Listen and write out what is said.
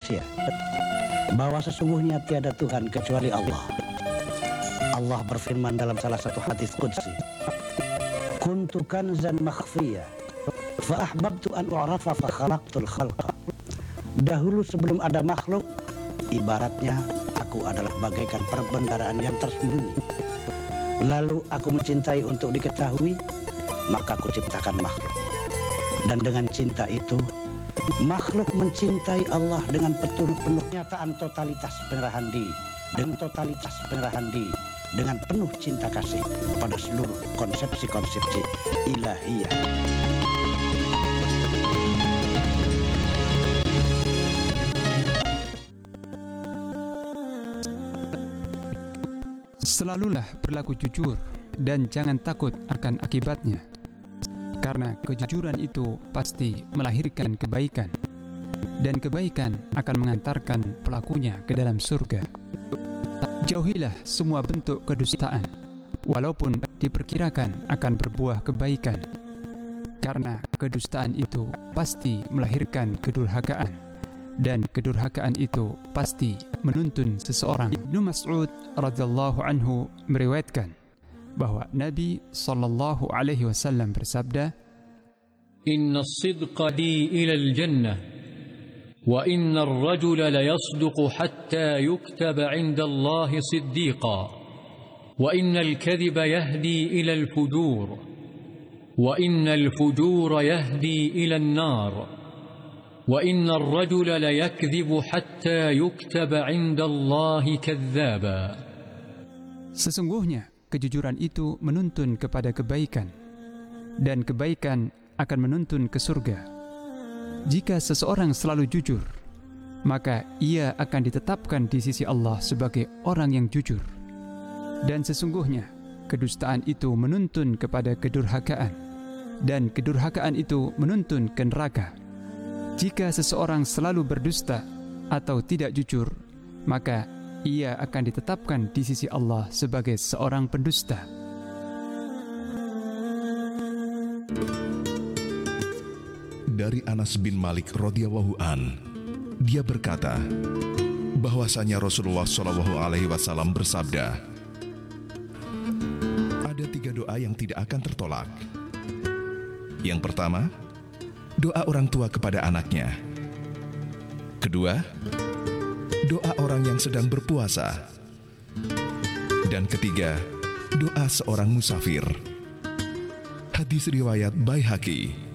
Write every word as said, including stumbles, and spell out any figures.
manusia bahwa sesungguhnya tiada Tuhan kecuali Allah. Allah berfirman dalam salah satu hadis qudsi, kuntu kanzan makhfiyah fa ahbabtu an u'rafa fa khalaqtul khalqa. Dahulu sebelum ada makhluk, ibaratnya aku adalah bagaikan perbendaharaan yang tersembunyi. Lalu aku mencintai untuk diketahui, maka aku ciptakan makhluk. Dan dengan cinta itu, makhluk mencintai Allah dengan penuh nyataan totalitas penyerahan diri, dengan totalitas penyerahan diri, dengan penuh cinta kasih pada seluruh konsepsi-konsepsi ilahiyah. Selalulah berlaku jujur dan jangan takut akan akibatnya, karena kejujuran itu pasti melahirkan kebaikan, dan kebaikan akan mengantarkan pelakunya ke dalam surga. Jauhilah semua bentuk kedustaan, walaupun diperkirakan akan berbuah kebaikan, karena kedustaan itu pasti melahirkan kedurhakaan, dan kedurhakaan itu pasti menuntun seseorang. Ibnu Mas'ud radhiyallahu anhu meriwayatkan bahwa Nabi sallallahu alaihi wasallam bersabda, Inna as-sidqa li ila al-jannah wa inna ar-rajula la yasduqu hatta yuktaba 'inda Allah siddiqan wa inna al-kadhiba yahdi ila al-fujur wa inna al-fujura yahdi ila an-nar wa inna ar-rajula la yakdhibu hatta yuktaba 'inda Allah kadzdzaba. Sesungguhnya kejujuran itu menuntun kepada kebaikan, dan kebaikan akan menuntun ke surga. Jika seseorang selalu jujur, maka ia akan ditetapkan di sisi Allah sebagai orang yang jujur. Dan sesungguhnya kedustaan itu menuntun kepada kedurhakaan, dan kedurhakaan itu menuntun ke neraka. Jika seseorang selalu berdusta atau tidak jujur, maka ia akan ditetapkan di sisi Allah sebagai seorang pendusta. Dari Anas bin Malik radhiyallahu an, dia berkata bahwasanya Rasulullah shallallahu alaihi wasallam bersabda, ada tiga doa yang tidak akan tertolak. Yang pertama, doa orang tua kepada anaknya. Kedua, doa orang yang sedang berpuasa. Dan ketiga, doa seorang musafir. Hadis riwayat Baihaqi.